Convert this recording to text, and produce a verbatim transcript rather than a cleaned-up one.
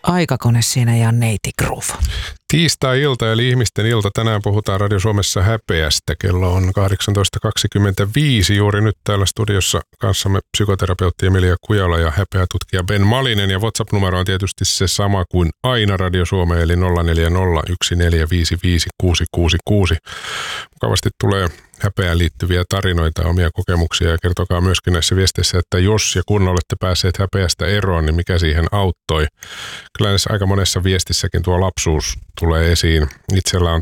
Aikakone siinä ja neiti Groove. Tiistai-ilta eli ihmisten ilta. Tänään puhutaan Radio Suomessa häpeästä. Kello on kahdeksantoista kaksikymmentäviisi. Juuri nyt täällä studiossa kanssamme psykoterapeutti Emilia Kujala ja häpeätutkija Ben Malinen. Ja WhatsApp-numero on tietysti se sama kuin aina Radio Suomeen, eli nolla neljä nolla yksi neljä viisi viisi kuusi kuusi kuusi. Mukavasti tulee häpeään liittyviä tarinoita, omia kokemuksia, ja kertokaa myöskin näissä viesteissä, että jos ja kun olette päässeet häpeästä eroon, niin mikä siihen auttoi. Kyllä näissä aika monessa viestissäkin tuo lapsuus tulee esiin. Itsellä on